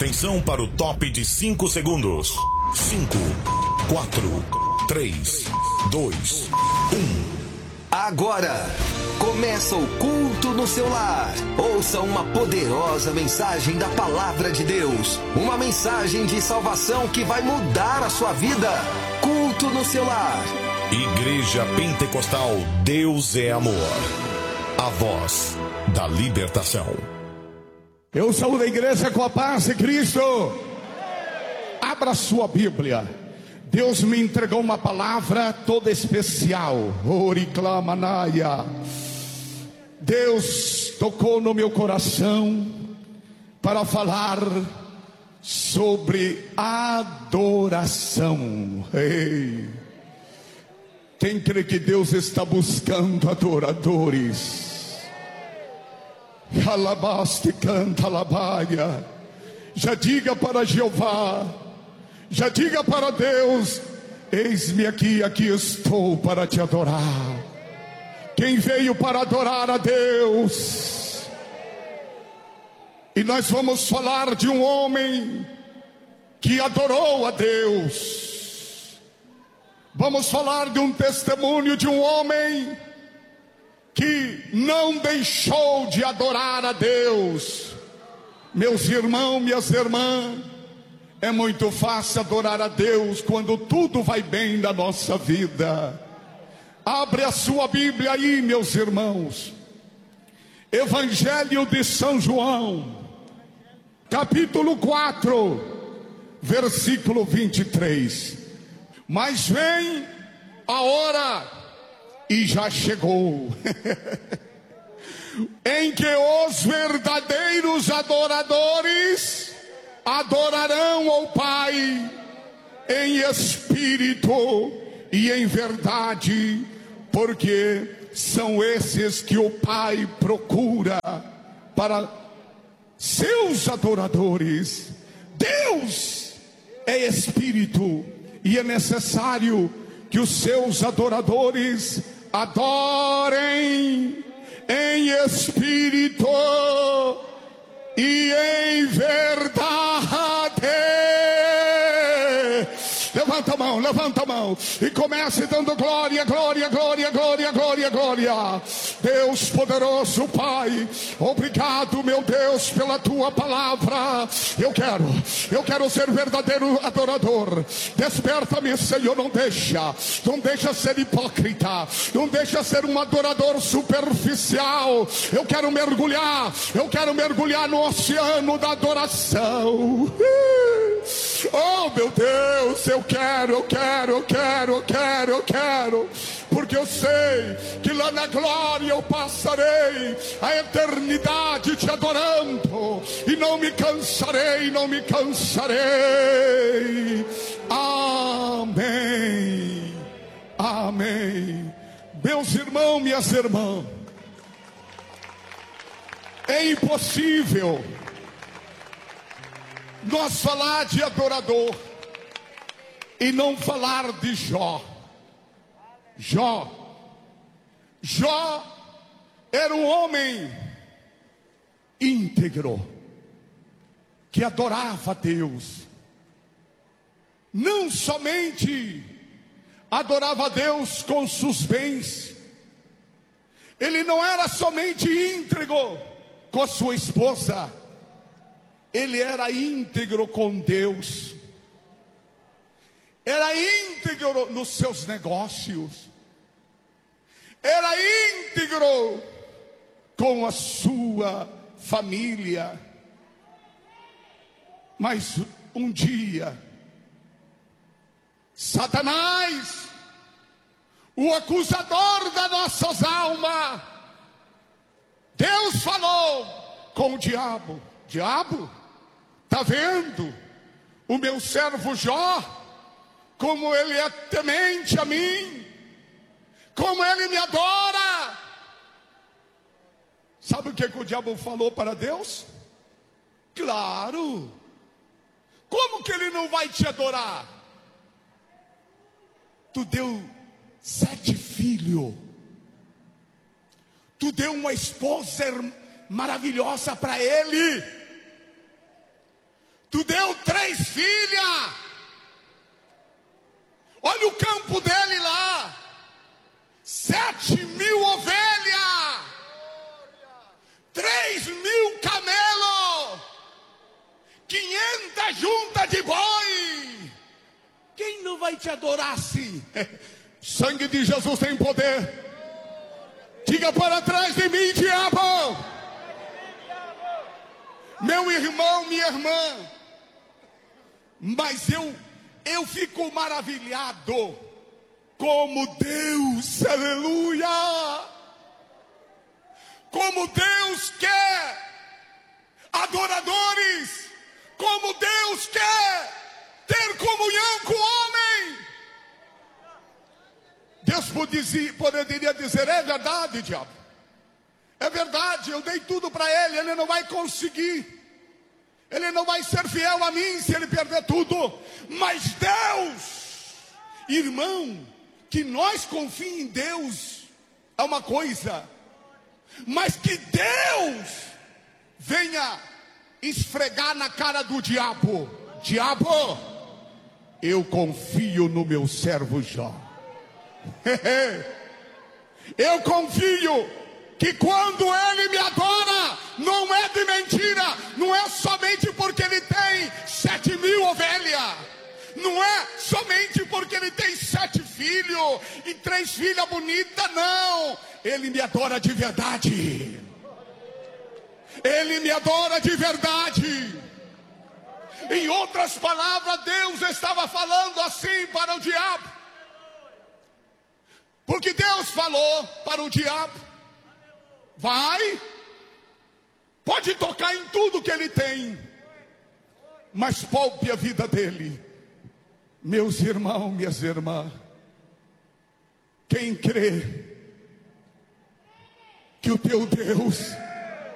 Atenção para o top de 5 segundos. 5, 4, 3, 2, 1. Agora, começa o culto no seu lar. Ouça uma poderosa mensagem da Palavra de Deus. Uma mensagem de salvação que vai mudar a sua vida. Culto no seu lar. Igreja Pentecostal Deus é Amor. A voz da libertação. Eu saúdo a igreja com a paz de Cristo. Abra sua Bíblia. Deus me entregou uma palavra toda especial. Oriclamanaya. Deus tocou no meu coração para falar sobre adoração. Ei. Quem crê que Deus está buscando adoradores? Alabaste canta alabaia. Já diga para Jeová, já diga para Deus: eis-me aqui, aqui estou para te adorar. Quem veio para adorar a Deus? E nós vamos falar de um homem que adorou a Deus. Vamos falar de um testemunho de um homem que não deixou de adorar a Deus. Meus irmãos, minhas irmãs, é muito fácil adorar a Deus quando tudo vai bem na nossa vida. Abre a sua Bíblia aí, meus irmãos. Evangelho de São João, capítulo 4, versículo 23. Mas vem a hora, e já chegou, em que os verdadeiros adoradores adorarão ao Pai em espírito e em verdade, porque são esses que o Pai procura para seus adoradores. Deus é espírito e é necessário que os seus adoradores adorem em espírito e em verdade. Levanta a mão e comece dando glória, glória, glória, glória, glória, glória. Deus poderoso, Pai, obrigado, meu Deus, pela tua palavra. Eu quero ser verdadeiro adorador. Desperta-me, Senhor, não deixa ser hipócrita, não deixa ser um adorador superficial. Eu quero mergulhar no oceano da adoração. Oh, meu Deus, eu quero, porque eu sei que lá na glória eu passarei a eternidade te adorando, e não me cansarei. Amém, amém. Meus irmãos, minhas irmãs, é impossível nós falar de adorador e não falar de Jó. Jó era um homem íntegro, que adorava a Deus. Não somente adorava a Deus com seus bens, ele não era somente íntegro com a sua esposa, ele era íntegro com Deus, era íntegro nos seus negócios, era íntegro com a sua família. Mas um dia, Satanás, o acusador das nossas almas, Deus falou com o diabo: diabo, está vendo o meu servo Jó, como ele é temente a mim, como ele me adora. Sabe o que o diabo falou para Deus? Claro, como que ele não vai te adorar? Tu deu 7 filhos, tu deu uma esposa maravilhosa para ele, tu te adorar assim. Sangue de Jesus tem poder. Diga para trás de mim, diabo. Meu irmão, minha irmã. Mas eu fico maravilhado. Como Deus, aleluia. Como Deus quer adoradores. Como Deus quer ter comunhão com o homem. Deus poderia dizer, é verdade, diabo. É verdade, eu dei tudo para ele não vai conseguir. Ele não vai ser fiel a mim se ele perder tudo. Mas Deus, irmão, que nós confiemos em Deus é uma coisa. Mas que Deus venha esfregar na cara do diabo. Diabo, eu confio no meu servo Jó. Eu confio que quando ele me adora, não é de mentira, não é somente porque ele tem 7.000 ovelhas, não é somente porque ele tem 7 filhos e 3 filhas bonitas, não. Ele me adora de verdade. Ele me adora de verdade. Em outras palavras, Deus estava falando assim para o diabo. Porque Deus falou para o diabo: vai, pode tocar em tudo que ele tem, mas poupe a vida dele. Meus irmãos, minhas irmãs, quem crê que o teu Deus